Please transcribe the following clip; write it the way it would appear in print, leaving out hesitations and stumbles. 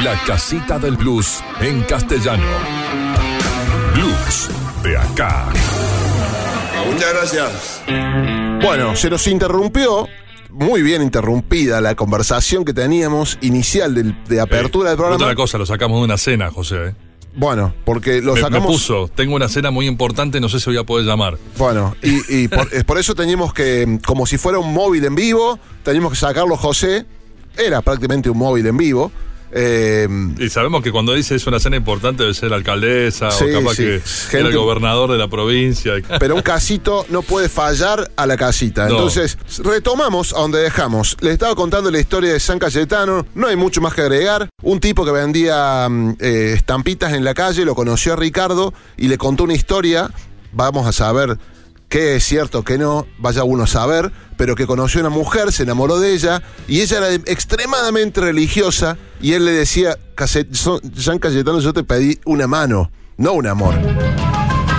La casita del blues en castellano. Blues de acá. Muchas gracias. Bueno, se nos interrumpió, muy bien interrumpida la conversación que teníamos inicial de apertura del programa. Otra cosa, lo sacamos de una cena, José. Bueno, porque lo Me sacamos... puso, tengo una cena muy importante, no sé si voy a poder llamar. Bueno, y por eso teníamos que, como si fuera un móvil en vivo, teníamos que sacarlo José. Era prácticamente un móvil en vivo. Y sabemos que cuando dice es una cena importante debe ser la alcaldesa, sí, o capaz sí, que gente... era el gobernador de la provincia. Pero un casito no puede fallar a la casita. No. Entonces, retomamos a donde dejamos. Les estaba contando la historia de San Cayetano. No hay mucho más que agregar. Un tipo que vendía estampitas en la calle lo conoció a Ricardo y le contó una historia. Vamos a saber qué es cierto, qué no, vaya uno a saber, pero que conoció a una mujer, se enamoró de ella, y ella era extremadamente religiosa, y él le decía, San Cayetano, yo te pedí una mano, no un amor.